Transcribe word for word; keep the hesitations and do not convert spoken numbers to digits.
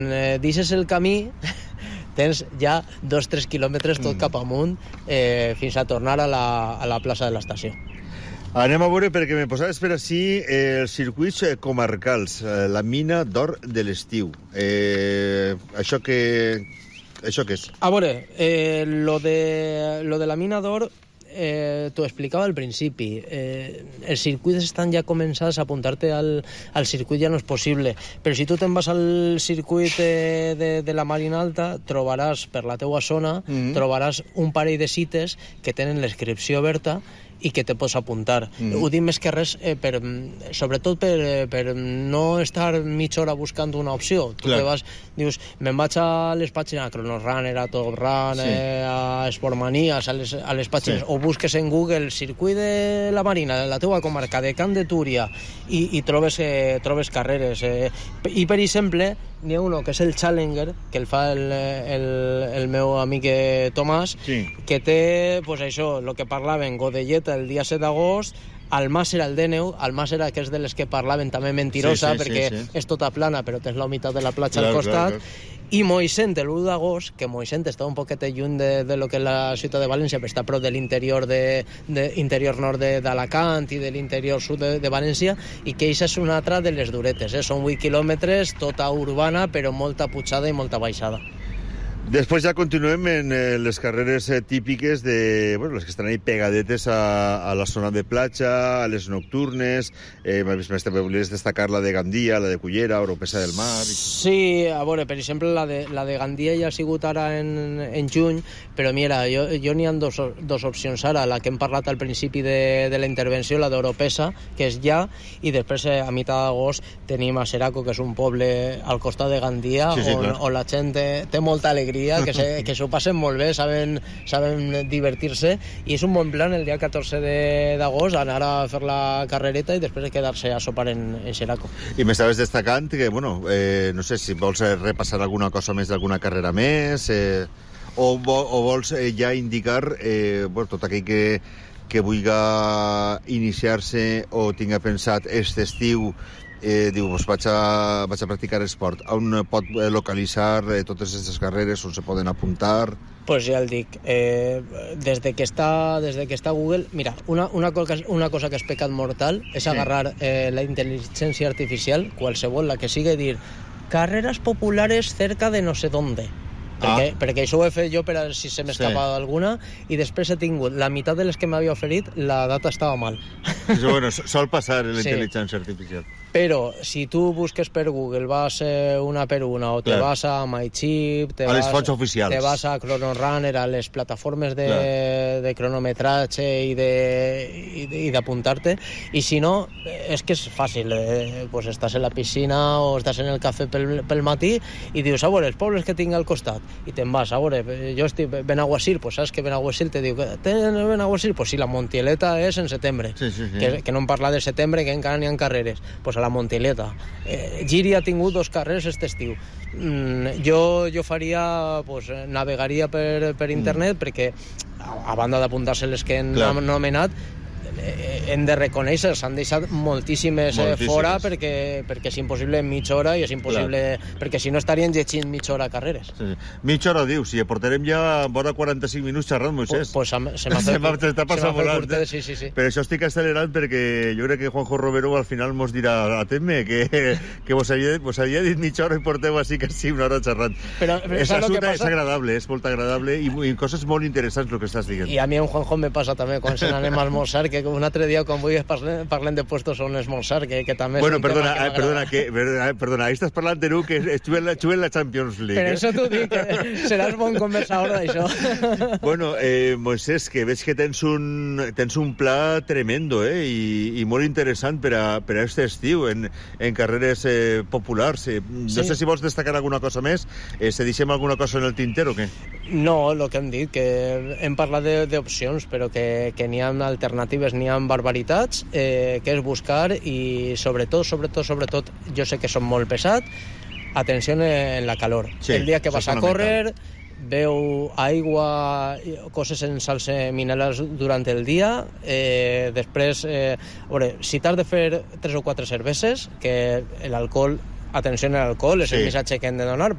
eh, deixes el camí, tens ja dos o tres quilòmetres tot cap amunt eh, fins a tornar a la, a la plaça de l'estació. Anem a veure, perquè me posaves per així eh, els circuits comarcals, eh, la mina d'or de l'estiu. Eh, això que... Això què és? A veure, eh, lo, de, lo de la mina d'or eh, t'ho explicava al principi. Eh, els circuits estan ja començats, a apuntar-te al, al circuit ja no és possible, però si tu te'n vas al circuit de, de, de la Marina Alta, trobaràs per la teua zona, mm-hmm. trobaràs un parell de cites que tenen l'inscripció oberta i que te pots apuntar. Mm. Ho dic més que res, eh, per, sobretot per, per no estar mitja hora buscant una opció. Tu te vas, dius, me'n vaig a les pàgines, a Chronorunner, a Top Run, sí. eh, a Sportmanies, a les, a les pàgines, sí. o busques en Google circuit de la Marina, de la teua comarca, de Camp de Túria, i, i trobes, eh, trobes carreres. Eh. I, per exemple, n'hi ha uno que és el Challenger, que el fa el, el, el meu amic Tomàs, sí. que té, pues això, el que parlaven, Godelleta el dia set d'agost, Almàssera el Déneu, Almàssera que és de les que parlaven també mentirosa, sí, sí, perquè sí, sí. és tota plana, però tens la meitat de la platja clar, al costat, clar, clar. I Moixent l'u d'agost, que Moixent està un poquet lluny de, de lo que és la ciutat de València, però està prop de l'interior de, de interior nord d'Alacant i de l'interior sud de, de València, i que això és una altra de les duretes, eh? Són vuit quilòmetres, tota urbana, però molta pujada i molta baixada. Després ja continuem en eh, les carreres eh, típiques de, bueno, les que estan ahí pegadetes a, a la zona de platja, a les nocturnes, eh, volies destacar la de Gandia, la de Cullera, Oropesa del Mar... Sí, a veure, per exemple, la de, la de Gandia ja ha sigut ara en, en juny, però mira, jo, jo n'hi ha dos, dos opcions ara, la que hem parlat al principi de, de la intervenció, la d'Oropesa, que és ja, i després eh, a meitat d'agost tenim a Seraco, que és un poble al costat de Gandia, sí, sí, on, on la gent té, té molta alegria, que, se, que s'ho passen molt bé, saben, saben divertir-se, i és un bon plan el dia catorze d'agost anar a fer la carrereta i després quedar-se a sopar en, en Xeraco. I m'estaves destacant que, bueno, eh, no sé si vols repassar alguna cosa més d'alguna carrera més, eh, o, o vols eh, ja indicar eh, bueno, tot aquell que, que vulgui iniciar-se o tinga pensat este estiu, Eh, diu, pues vaig, a, vaig a practicar esport. On pot localitzar eh, totes aquestes carreres, on se poden apuntar? Pues ja el dic, eh, des de que està, des de que està Google, mira, una, una, cosa, una cosa que és pecat mortal és agarrar eh, la intel·ligència artificial, qualsevol, la que sigui, dir carreras populares cerca de no sé dónde. Perquè, ah. perquè això ho he fet jo per a si se m'escapa sí. alguna, i després he tingut la meitat de les que m'havia oferit, la data estava mal. Això, bueno, sol passar en la sí. intel·ligència artificial. Però si tu busques per Google, vas eh, una per una, o te claro. vas a MyChip, te, a les fonts oficials. te vas a Chronorunner, a les plataformes de, claro. de cronometratge i d'apuntar-te, i si no, és que és fàcil, eh, pues estàs en la piscina o estàs en el cafè pel, pel matí i dius, a veure, els pobles que tinc al costat, i te'n vas, a veure, jo estic Benaguasil, pues saps que Benaguasil te diu, tens Benaguasil? Pues sí, la Montieleta és en setembre, sí, sí, sí. Que, que no em parla de setembre, que encara n'hi ha carreres, pues a la Montieleta. Eh, Giri ha tingut dos carreres aquest estiu. Mm, jo, jo faria, pues, navegaria per, per internet, mm. perquè a, a banda d'apuntar-se les que hem anomenat, hem de reconèixer, s'han deixat moltíssimes, moltíssimes. fora perquè, perquè és impossible en mitja hora i és impossible, clar. perquè si no estarien llegint mitja hora carreres. Sí, sí. Mitja hora dius, si portarem ja vora quaranta-cinc minuts xerrant, Moisés. Pues, pues se m'ha fet, se fet volant, curtet, sí, sí, sí. Per això estic accelerant, perquè jo crec que Juanjo Romero al final mos dirà, atén-me, que, que vos, havia, vos havia dit mitja hora i porteu així quasi una hora xerrant. Però, però és, passa... és agradable, és molt agradable i, i coses molt interessants el que estàs dient. I a mi en Juanjo me passa també quan se n'anem a almorzar, que un altre dia quan vull parlem, parlem de puestos on esmorzar, que, que també bueno, és un perdona, tema que perdona, que, perdona, perdona, ahí estàs parlant de nu que estuve en la, estuve en la Champions League. Per eh? això t'ho dic, que seràs bon conversador d'això. Bueno, eh, Moisés, que veig que tens un, tens un pla tremendo, eh, i, i molt interessant per a, per a este estiu, en, en carreres eh, populars. Eh, no sí. sé si vols destacar alguna cosa més, eh, se deixem alguna cosa en el tinter o què? No, el que hem dit, que hem parlat d'opcions, però que, que n'hi ha alternatives, n'hi ha barbaritats, eh, que és buscar i sobretot, sobretot, sobretot, jo sé que som molt pesat, atenció en la calor. Sí, el dia que vas a córrer, veu aigua, coses en salsa minerals durant el dia, eh, després, eh, a veure, si t'has de fer tres o quatre cerveses, que l'alcohol, atenció en l'alcohol, és sí. el missatge que hem de donar,